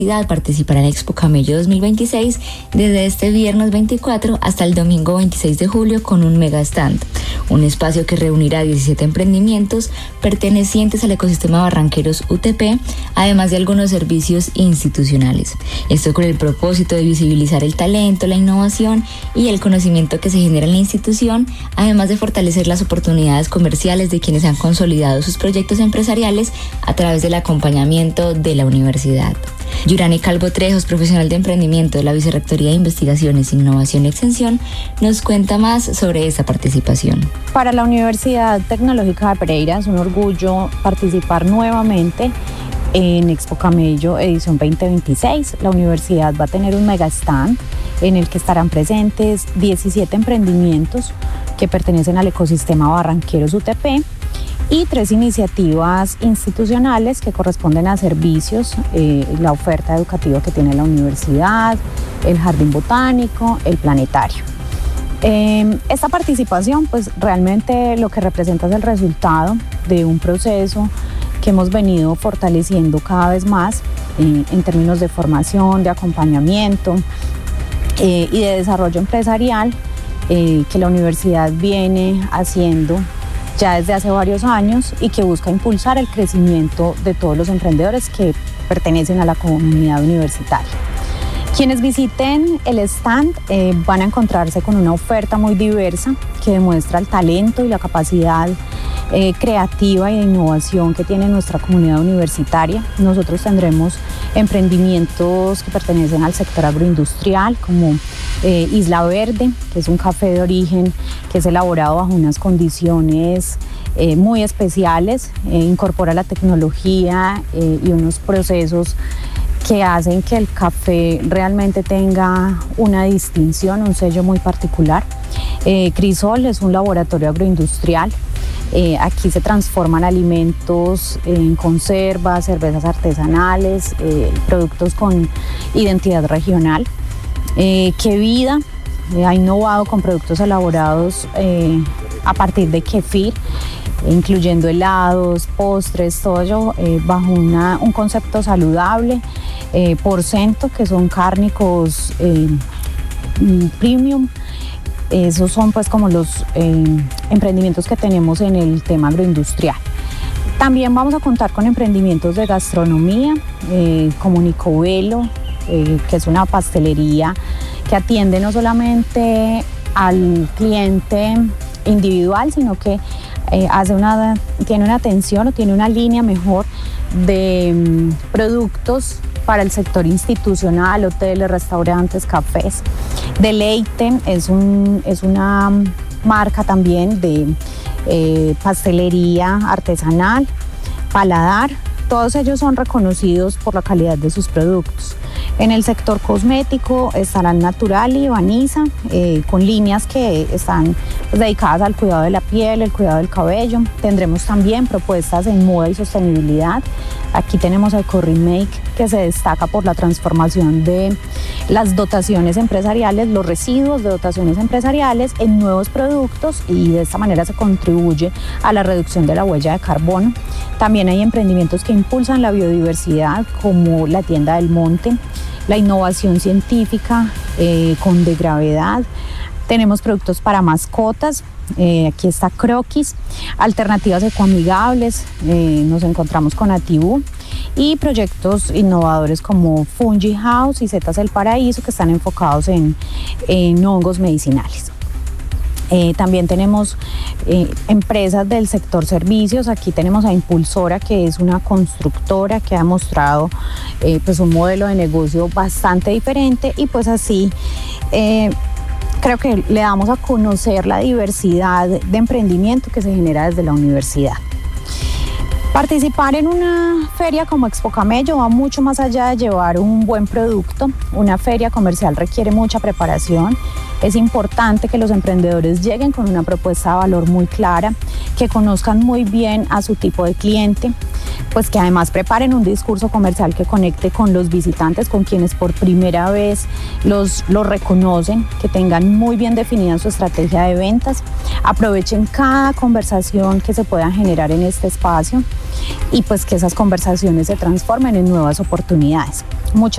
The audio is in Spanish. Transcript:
participará en Expo Camello 2026 desde este viernes 24 hasta el domingo 26 de julio con un mega stand, un espacio que reunirá 17 emprendimientos pertenecientes al ecosistema Barranqueros UTP, además de algunos servicios institucionales. Esto con el propósito de visibilizar el talento, la innovación y el conocimiento que se genera en la institución, además de fortalecer las oportunidades comerciales de quienes han consolidado sus proyectos empresariales a través del acompañamiento de la universidad. Yurani Calvo Trejos, profesional de emprendimiento de la Vicerrectoría de Investigaciones, Innovación y Extensión, nos cuenta más sobre esta participación. Para la Universidad Tecnológica de Pereira es un orgullo participar nuevamente en Expo Camello edición 2026. La universidad va a tener un mega stand en el que estarán presentes 17 emprendimientos que pertenecen al ecosistema Barranqueros UTP y 3 iniciativas institucionales que corresponden a servicios, la oferta educativa que tiene la universidad, el jardín botánico, el planetario. Esta participación pues realmente lo que representa es el resultado de un proceso que hemos venido fortaleciendo cada vez más en términos de formación, de acompañamiento y de desarrollo empresarial que la universidad viene haciendo ya desde hace varios años y que busca impulsar el crecimiento de todos los emprendedores que pertenecen a la comunidad universitaria. Quienes visiten el stand van a encontrarse con una oferta muy diversa que demuestra el talento y la capacidad creativa y de innovación que tiene nuestra comunidad universitaria. Nosotros tendremos emprendimientos que pertenecen al sector agroindustrial como Isla Verde, que es un café de origen que es elaborado bajo unas condiciones muy especiales, incorpora la tecnología y unos procesos que hacen que el café realmente tenga una distinción, un sello muy particular. Crisol es un laboratorio agroindustrial. Aquí se transforman alimentos en conservas, cervezas artesanales, productos con identidad regional. Que Vida ha innovado con productos elaborados a partir de kefir, incluyendo helados, postres, todo ello bajo un concepto saludable. Porcento, que son cárnicos premium. Esos son pues como los emprendimientos que tenemos en el tema agroindustrial. También vamos a contar con emprendimientos de gastronomía, como Nicovelo, que es una pastelería que atiende no solamente al cliente individual, sino que tiene una atención o tiene una línea mejor de productos para el sector institucional, hoteles, restaurantes, cafés. Deleite es una marca también de pastelería artesanal. Paladar, todos ellos son reconocidos por la calidad de sus productos. En el sector cosmético estarán Natural y Vanisa, con líneas que están dedicadas al cuidado de la piel, el cuidado del cabello. Tendremos también propuestas en moda y sostenibilidad. Aquí tenemos a EcoRemake, que se destaca por la transformación de las dotaciones empresariales, los residuos de dotaciones empresariales en nuevos productos, y de esta manera se contribuye a la reducción de la huella de carbono. También hay emprendimientos que impulsan la biodiversidad, como la Tienda del Monte, la innovación científica con De Gravedad. Tenemos productos para mascotas. Aquí está Croquis, alternativas ecoamigables, nos encontramos con Atibú, y proyectos innovadores como Fungi House y Setas El Paraíso, que están enfocados en hongos medicinales. También tenemos empresas del sector servicios. Aquí tenemos a Impulsora, que es una constructora que ha mostrado pues un modelo de negocio bastante diferente, y pues así creo que le damos a conocer la diversidad de emprendimiento que se genera desde la universidad. Participar en una feria como Expo Camello va mucho más allá de llevar un buen producto. Una feria comercial requiere mucha preparación, Es importante que los emprendedores lleguen con una propuesta de valor muy clara, que conozcan muy bien a su tipo de cliente, pues que además preparen un discurso comercial que conecte con los visitantes, con quienes por primera vez los reconocen, que tengan muy bien definida su estrategia de ventas, aprovechen cada conversación que se pueda generar en este espacio y pues que esas conversaciones se transformen en nuevas oportunidades. Muchas